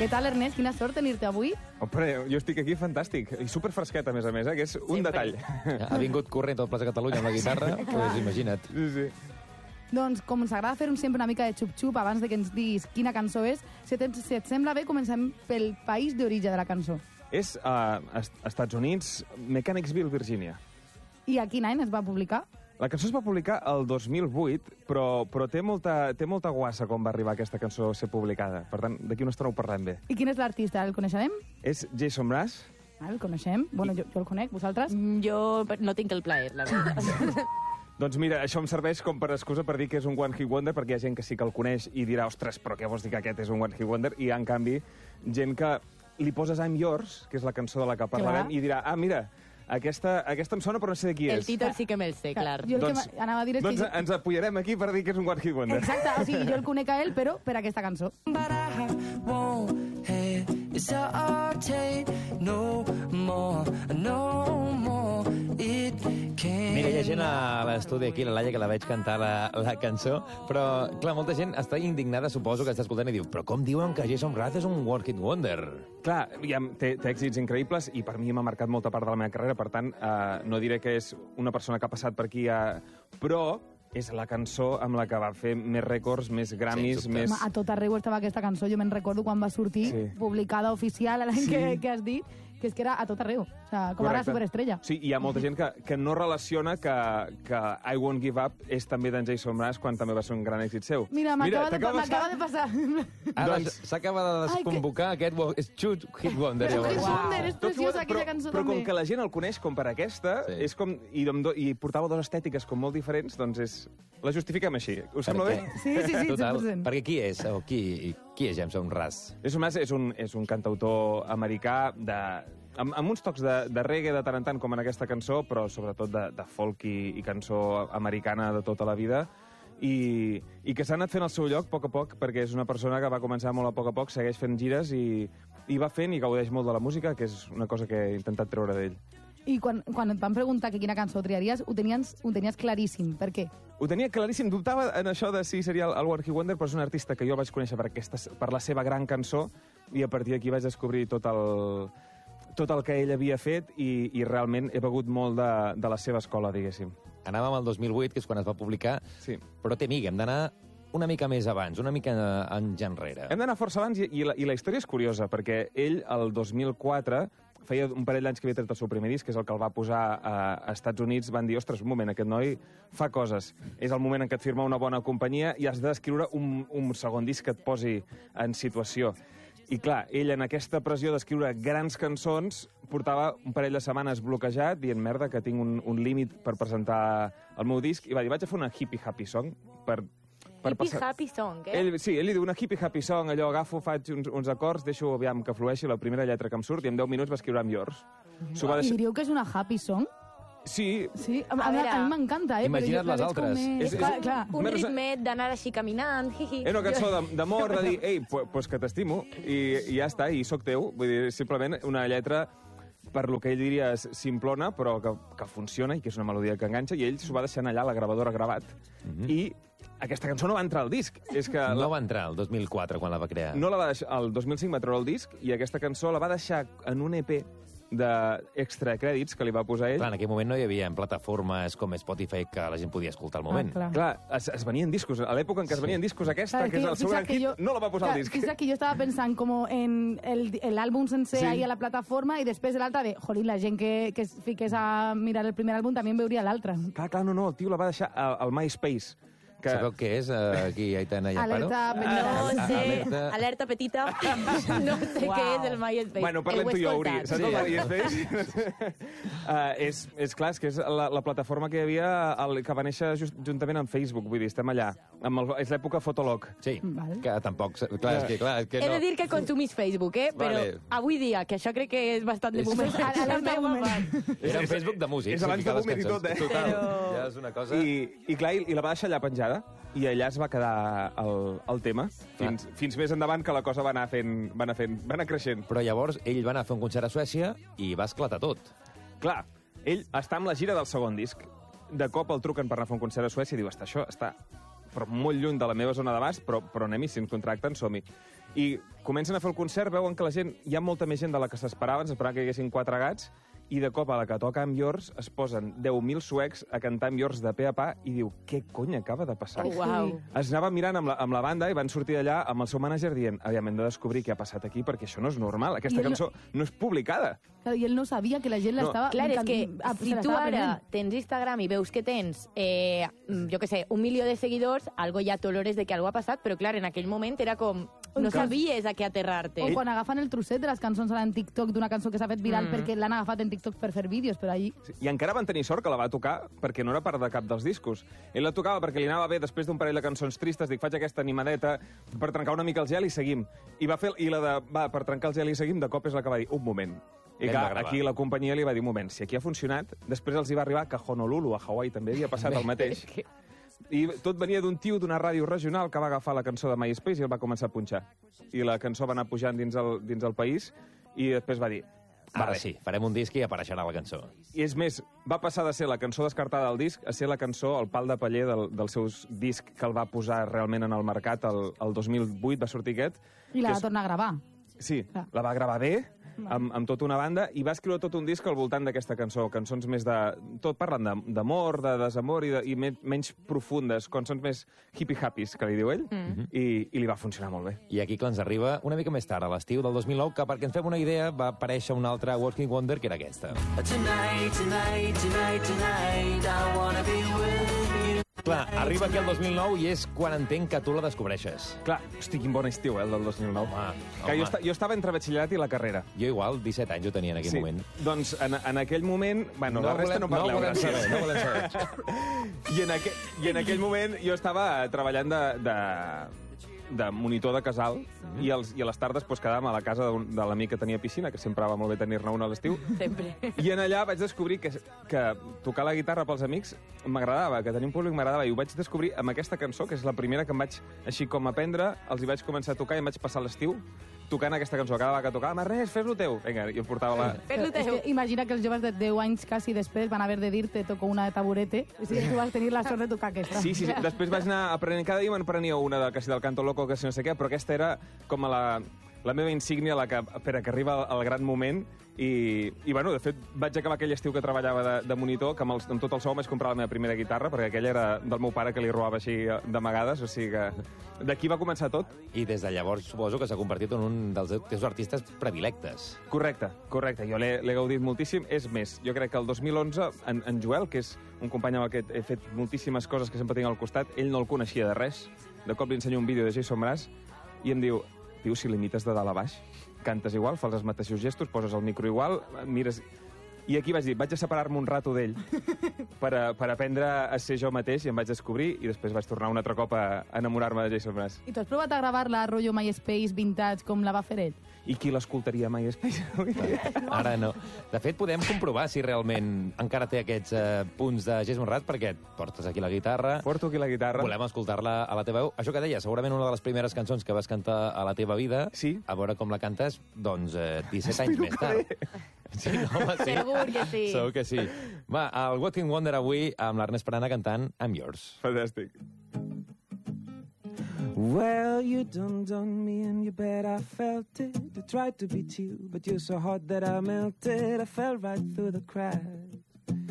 Què tal, Ernest? Quina sort tenir-te avui. Hombre, jo estic aquí fantàstic. I superfresquet, a més, que és un detall. Ha vingut corrent tot Plaça Catalunya amb la guitarra, doncs imagina't. Sí. Doncs, com ens agrada fer sempre una mica de xup-xup abans de que ens diguis quina cançó és, si et sembla bé, comencem pel país d'origen de la cançó. És a Estats Units, Mechanicsville, Virgínia. I a quin any es va publicar? La cançó es va publicar el 2008, però té molta guassa com va arribar aquesta cançó a ser publicada. Per tant, d'aquí una estona ho parlem bé. I quin és l'artista? El coneixerem? És Jason Mraz. El coneixem. Bueno, jo el conec. Vosaltres? Jo no tinc el plaer, la veritat. Doncs mira, això em serveix com per excusa per dir que és un one hit wonder, perquè hi ha gent que sí que el coneix i dirà, ostres, però què vols dir que aquest és un one hit wonder? I hi ha, en canvi, gent que li poses I'm Yours, que és la cançó de la que parlarem, i dirà, mira, aquesta em sona però no sé de qui és. El títol sí que me'l sé, clar. Jo el que anava a dir és doncs ens apoyarem aquí per dir que és un one hit wonder. Exacte, o sigui, jo el conec a ell, però per aquesta cançó. But I won't hesitate no more. It can't. Mira, hi ha gent a l'estudi aquí, la Laia, que la veig cantar la cançó, però, clar, molta gent està indignada, suposo, que està escoltant i diu, però com diuen que Jason Mraz és un one hit wonder? Clar, té èxits increïbles i per mi m'ha marcat molta part de la meva carrera, per tant, no diré que és una persona que ha passat per aquí, però és la cançó amb la que va fer més rècords, més Grammys, més... A tot arreu estava aquesta cançó, jo me'n recordo quan va sortir, publicada oficial, l'any que has dit, que és que era a tot arreu, o sigui, com ara superestrella. Sí, hi ha molta gent que no relaciona que I Won't Give Up és també d'en Jason Mraz, quan també va ser un gran èxit seu. Mira, m'acaba de passar. Doncs s'acaba de desconvocar aquest Shoot Hit Wonder. Hit Wonder, és preciosa aquella cançó també. Però com que la gent el coneix com per aquesta, és com, i portava dues estètiques com molt diferents, doncs la justifiquem així. Us sembla bé? Sí, Total, 100%. perquè qui és? O qui és Jason Mraz? Jason Mraz és un cantautor americà amb uns tocs de reggae de tant en tant, com en aquesta cançó, però sobretot de folk i cançó americana de tota la vida, i que s'ha anat fent el seu lloc a poc, perquè és una persona que va començar molt a poc, segueix fent gires i va fent i gaudeix molt de la música, que és una cosa que he intentat treure d'ell. I quan et van preguntar que quina cançó triaries, ho tenies claríssim. Per què? Ho tenia claríssim, dubtava en això de si seria el One Hit Wonder, però és un artista que jo vaig conèixer per la seva gran cançó, i a partir d'aquí vaig descobrir tot el que ell havia fet, i realment he begut molt de la seva escola, diguéssim. Anàvem al 2008, que és quan es va publicar, sí. Però té mica, hem d'anar una mica més abans, una mica anys enrere. Hem d'anar força abans, i la història és curiosa, perquè ell, el 2004, feia un parell d'anys que havia tret el seu primer disc, que és el que el va posar a Estats Units, van dir, ostres, un moment, aquest noi fa coses. És el moment en què et firma una bona companyia i has d'escriure un segon disc que et posi en situació. I clar, ell en aquesta pressió d'escriure grans cançons portava un parell de setmanes bloquejat, dient, merda, que tinc un límit per presentar el meu disc, i va dir, vaig a fer una hippie happy song Happy song, eh? Ell li diu una hippie happy song, allò agafo, faig uns acords, deixo aviam que flueixi la primera lletra que em surt, i en 10 minuts va escriure I'm Yours. I diríeu que és una happy song? Sí. A mi m'encanta, Imagina't les altres. Un ritmet d'anar així caminant. És una cançó d'amor, de dir, ei, pues que t'estimo, i ja està, i soc teu. Vull dir, simplement una lletra, per lo que ell diria simplona, però que funciona, i que és una melodia que enganxa, i ell s'ho va deixant allà a la gravadora gravat. I aquesta cançó no va entrar al disc. No va entrar el 2004, quan la va crear. No la va deixar, el 2005 va treure el disc, i aquesta cançó la va deixar en un EP d'extra crèdits que li va posar ell. Clar, en aquell moment no hi havia en plataformes com Spotify que la gent podia escoltar al moment. Clar, es venien discos. A l'època en què es venien discos, aquesta, que és el seu gran hit, no la va posar al disc. Fixa't que jo estava pensant com en l'àlbum sencer ahí a la plataforma, i després de l'altra de, jolín, la gent que es fiqués a mirar el primer àlbum també en veuria l'altre. Clar, no, el tio la va deixar al MySpace. Sabeu què és aquí, Aitana i Amparo? No sé, alerta petita. No sé què és el MySpace. Bueno, parlem tu i jo, Uri. Saps el MySpace? És clar, és que és la plataforma que hi havia que va néixer juntament amb Facebook, vull dir, estem allà. És l'època Fotolog. Sí, que tampoc... Clar, és que no. He de dir que consumís Facebook, però avui dia, que això crec que és bastant de moment. Era un Facebook de músics. És abans de Boomer i tot, Total, ja és una cosa... I clar, i la va deixar allà penjada, i allà es va quedar el tema, fins més endavant que la cosa va anar creixent. Però llavors ell va anar a fer un concert a Suècia i va esclatar tot. Clar, ell està amb la gira del segon disc. De cop el truquen per anar a fer un concert a Suècia i diu, això està però molt lluny de la meva zona d'abast, però anem-hi, si ens contracten, som-hi. I comencen a fer el concert, veuen que la gent, hi ha molta més gent de la que s'esperaven que hi haguessin 4 gats, i de cop a la que toca amb Yours es posen 10.000 suecs a cantar amb Yours de pe a pa i diu, què cony acaba de passar? Oh, uau. Es anava mirant amb la banda i van sortir d'allà amb el seu mànager dient, aviam, hem de descobrir què ha passat aquí perquè això no és normal, aquesta cançó no és publicada. Claro, i ell no sabia que la gent l'estava... Clar, és que si tu ara tens Instagram i veus que tens, jo què sé, 1 milió de seguidors, algo ja t'olores de que algo ha passat, però clar, en aquell moment era com... No sabies a què aterrar-te. O quan agafen el trosset de les cançons ara en TikTok d'una cançó que s'ha fet viral perquè l'han agafat en TikTok per fer vídeos, però allí... Sí, i encara van tenir sort que la va tocar perquè no era part de cap dels discos. Ell la tocava perquè li anava bé després d'un parell de cançons tristes, dic, faig aquesta animadeta per trencar una mica el gel i seguim. I va fer, i la de, va, per trencar el gel i seguim, de cop és la que va dir, un moment. I clar, aquí la companyia li va dir, un moment, si aquí ha funcionat, després els hi va arribar que a Honolulu, a Hawaii, també havia passat el mateix. I tot venia d'un tio d'una ràdio regional que va agafar la cançó de MySpace i el va començar a punxar. I la cançó va anar pujant dins el país i després va dir... Ara sí, farem un disc i apareixerà la cançó. I és més, va passar de ser la cançó descartada del disc a ser la cançó, el pal de paller del seu disc que el va posar realment en el mercat el 2008, va sortir aquest. I la va tornar a gravar. Sí, la va gravar bé, amb tota una banda, i va escriure tot un disc al voltant d'aquesta cançó, cançons més de... tot parlant d'amor, de desamor i menys profundes, cançons més hippie-happies, que li diu ell, i li va funcionar molt bé. I aquí que ens arriba una mica més tard, a l'estiu del 2009, que perquè ens fem una idea va aparèixer una altra Working Wonder, que era aquesta. Tonight, tonight, tonight, tonight, I wanna be with you. Clar, arriba aquí el 2009 i és quan entenc que tu la descobreixes. Clar, hosti, quin bon estiu, el del 2009. Home. Jo estava entre batxillerat i la carrera. Jo igual, 17 anys ho tenia en aquell moment. Doncs en aquell moment... Bueno, la resta no parleu. No volem saber. I en aquell moment jo estava treballant de monitor de casal i a les tardes quedàvem a la casa de l'amic que tenia piscina, que sempre va molt bé tenir-ne una a l'estiu. Sempre. I en allà vaig descobrir que tocar la guitarra pels amics m'agradava, que tenir un públic m'agradava, i ho vaig descobrir amb aquesta cançó, que és la primera que em vaig així com aprendre, els hi vaig començar a tocar i em vaig passar l'estiu tocant aquesta cançó. Cada vegada que tocava, res, fes-lo teu. Vinga, i em portava la... Fes-lo teu. És que imagina que els joves de 10 anys quasi després van haver de dir-te toco una taburete, i si tu vas tenir la sort de tocar aquesta. Sí. Després vaig anar aprenent, cada dia me'n prenia una que si del Canto Loco, que si no sé què, però aquesta era com la meva insígnia, per a que arriba el gran moment. I bueno, de fet, vaig acabar aquell estiu que treballava de monitor, que amb tot el sou vaig comprar la meva primera guitarra, perquè aquella era del meu pare, que li robava així d'amagades, o sigui que d'aquí va començar tot. I des de llavors suposo que s'ha convertit en un dels teus artistes predilectes. Correcte. Jo l'he gaudit moltíssim. És més, jo crec que el 2011, en Joel, que és un company amb el que he fet moltíssimes coses que sempre tinc al costat, ell no el coneixia de res. De cop li ensenyo un vídeo de Jason Mraz i em diu, tio, si l'imites de dalt a baix, cantes igual, fas els mateixos gestos, poses el micro igual, mires... I aquí vaig dir, vaig a separar-me un rato d'ell per aprendre a ser jo mateix, i em vaig descobrir, i després vaig tornar un altre cop a enamorar-me de Jason Mraz. I tu has provat a gravar-la a rotllo MySpace vintage com la va fer ell? I qui l'escoltaria a MySpace? Ara no. De fet, podem comprovar si realment encara té aquests punts de Jason Mraz, perquè portes aquí la guitarra. Porto aquí la guitarra. Volem escoltar-la a la teva veu. Això que deia, segurament una de les primeres cançons que vas cantar a la teva vida. Sí. A veure com la cantes, doncs, 17 anys més tard. Sí, home, sí. Segur que sí. Segur que sí. Va, el Working Wonder avui amb l'Ernest Prana cantant I'm Yours. Fantàstic. Well, you done me and you bet I felt it. I tried to beat you, but you're so hot that I melted. I fell right through the cracks.